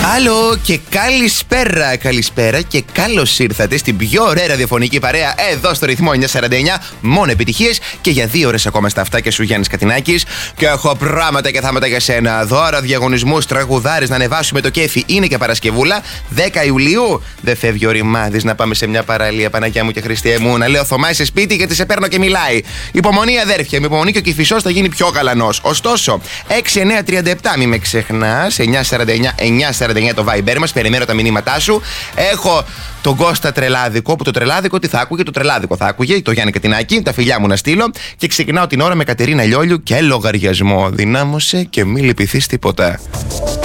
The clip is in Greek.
Άλλο και καλησπέρα, καλησπέρα και καλώς ήρθατε στην πιο ωραία ραδιοφωνική παρέα εδώ στο ρυθμό 949. Μόνο επιτυχίες και για 2 ώρες ακόμα στα αυτάκια σου, Γιάννης Κατινάκης. Και έχω πράγματα και θάματα για σένα. Δώρα, διαγωνισμούς, τραγουδάρες, να ανεβάσουμε το κέφι. Είναι και Παρασκευούλα, 10 Ιουλίου. Δεν φεύγει ο ρημάδης να πάμε σε μια παραλία, Παναγιά μου και Χριστέ μου. Να λέω Θωμά, είσαι σπίτι γιατί σε παίρνω και μιλάει. Υπομονή, αδέρφια, με υπομονή και ο Κηφισός θα γίνει πιο καλανός. Ωστόσο, 6937, μην με ξεχνάς, 949 το Viber μας, περιμένω τα μηνύματά σου. Έχω τον Κώστα Τρελάδικο, που το Τρελάδικο τι θα άκουγε, το Τρελάδικο θα άκουγε, το Γιάννη Κατινάκη, τα φιλιά μου να στείλω. Και ξεκινάω την ώρα με Κατερίνα Λιόλιου και λογαριασμό. Δυνάμωσε και μη λυπηθείς τίποτα.